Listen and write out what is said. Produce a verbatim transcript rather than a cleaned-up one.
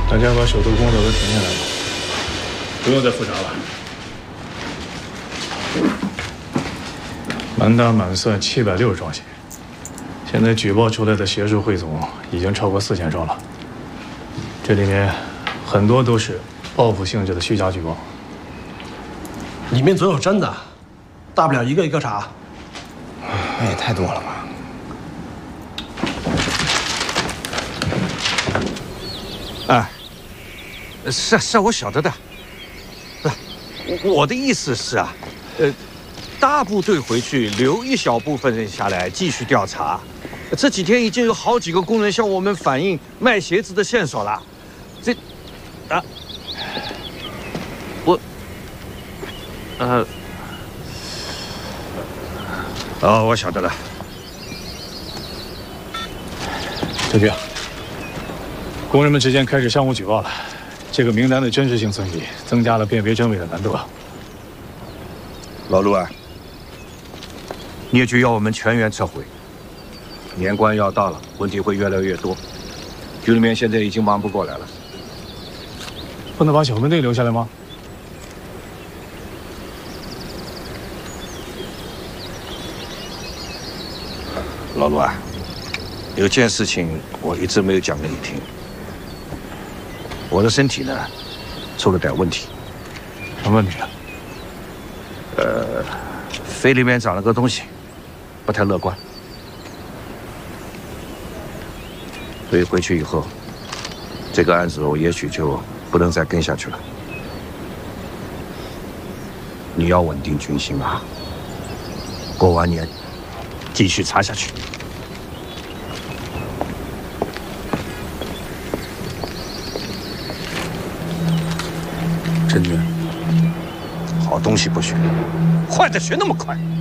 大家把手头工作都停下来吧，不用再复查了。满打满算七百六十桩鞋，现在举报出来的鞋数汇总已经超过四千双了。这里面很多都是报复性质的虚假举报， 里面总有真的，大不了一个一个查。 那也太多了吧？ 哎，是啊是啊，我晓得的。不，我的意思是啊，呃，大部队回去留一小部分人下来继续调查。这几天已经有好几个工人向我们反映卖鞋子的线索了。这，啊，我，呃，哦，我晓得了。 周局，工人们之间开始相互举报了，这个名单的真实性存疑，增加了辨别真伪的难度。 老陆啊，聂局要我们全员撤回，年关要到了，问题会越来越多，局里面现在已经忙不过来了。 不能把小分队留下来吗？ 老陆啊，有件事情我一直没有讲给你听。我的身体呢，出了点问题。 什么问题啊？ 呃，肺里面长了个东西，不太乐观。所以回去以后，这个案子我也许就不能再跟下去了。你要稳定军心啊！过完年继续查下去。 陈局， 好东西不学，坏的学那么快。